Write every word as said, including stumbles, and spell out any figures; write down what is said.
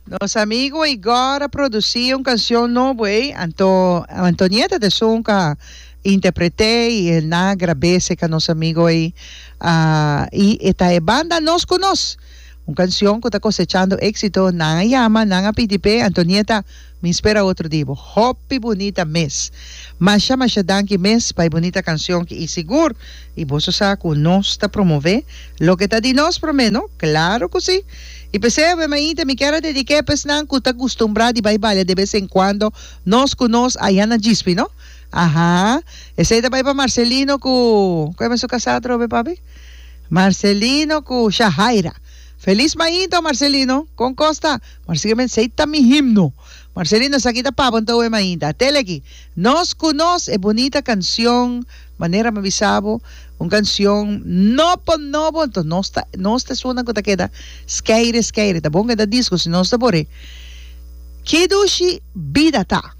Nos amigos agora produziam canção nova, eh? Anto, Antonieta de Sonca interpretei e na agradece que nosso amigo aí uh, e esta é banda nos conosce. Uma canção que está cosechando éxito na Yama, na P D P. Antonieta, me espera outro dia. Hopi bonita mês. Mas chama danke mês para bonita canção que é seguro. E você sabe que nós está promover lo que está de nós prometo, claro que sim. E percebe, ainda me quero dedicar para não que está acostumbrado a bailar de vez em quando. Nós conosco aí na Gispi, não? Ajá. Esse aí vai para Marcelino com... Como é seu casado, Robe, papi? Marcelino com Shahaira. Feliz maindo, Marcelino. Com Costa. Marcelino, aceita mi himno. Marcelino, sakita pa, ponto é mainda. Tele aqui. Nós conosco é bonita canção. Maneira me avisava. Uma canção novo, novo. Então, nós está, nós está suona que queda. Skaire, skaire. Tá bom que da disco, se nós está por aí. Kidushi Bidata.